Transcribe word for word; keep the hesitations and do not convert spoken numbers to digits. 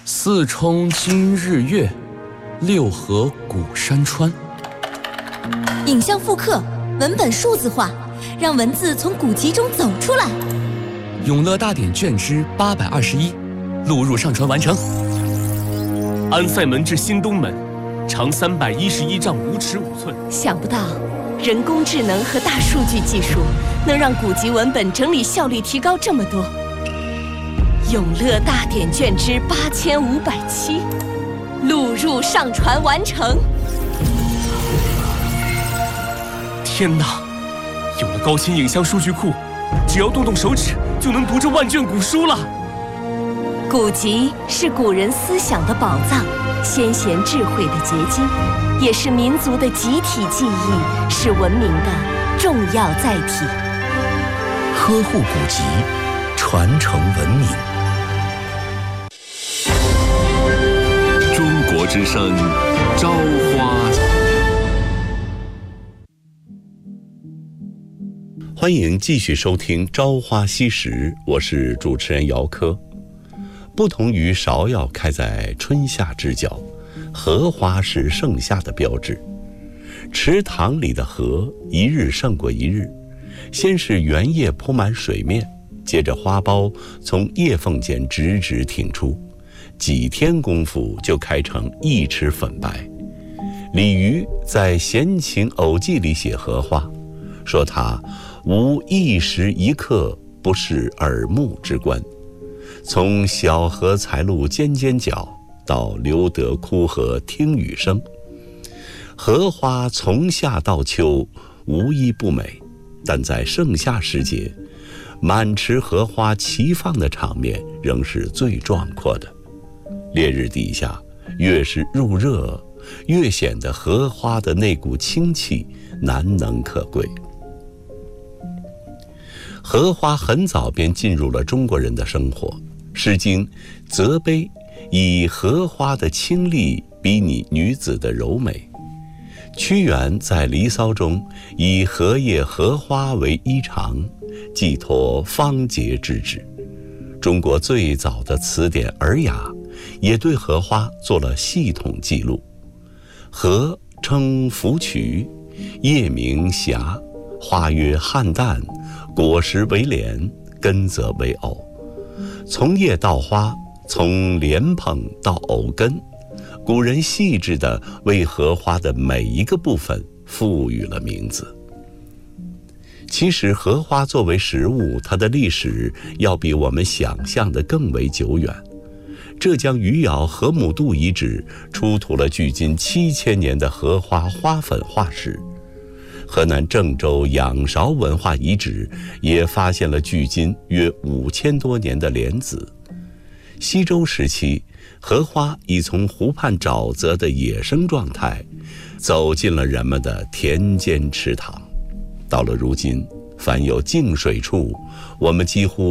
四冲今日月，六合古山川。 影像复刻，文本数字化，让文字从古籍中走出来。 永乐大典卷之八百二十一，录入上传完成。 安塞门至新东门，长三百一十一丈五尺五寸。 想不到，人工智能和大数据技术能让古籍文本整理效率提高这么多。永乐大典卷之八千五百七，录入上传完成。 天哪！有了高清影像数据库，只要动动手指就能读这万卷古书了。 古籍是古人思想的宝藏，先贤智慧的结晶，也是民族的集体记忆，是文明的重要载体。 呵护古籍，传承文明。 中国之声，朝花。 欢迎继续收听《朝花夕拾》，我是主持人姚科。不同于芍药开在春夏之交，荷花是盛夏的标志。池塘里的荷一日胜过一日，先是原叶铺满水面，接着花苞从叶缝间直直挺出，几天功夫就开成一池粉白。李渔在《闲情偶记》里写荷花，说它无一时一刻不是耳目之观。从小荷才露尖尖角，到留得枯荷听雨声，荷花从夏到秋无一不美，但在盛夏时节，满池荷花齐放的场面仍是最壮阔的。烈日底下，越是入热，越显得荷花的那股清气难能可贵。荷花很早便进入了中国人的生活，《诗经·泽碑》以荷花的清丽比拟女子的柔美。屈原在《离骚》中以荷叶荷花为衣裳，寄托芳洁之志。中国最早的词典《尔雅》也对荷花做了系统记录。荷称芙蕖，叶名霞，花曰菡萏，果实为莲，根则为藕。从叶到花，从莲蓬到藕根，古人细致地为荷花的每一个部分赋予了名字。其实荷花作为食物，它的历史要比我们想象的更为久远。浙江余姚河姆渡遗址出土了距今七千年的荷花花粉化石。河南郑州仰韶文化遗址也发现了距今约五千多年的莲子。西周时期，荷花已从湖畔沼泽的野生状态，走进了人们的田间池塘。到了如今，凡有净水处，我们几乎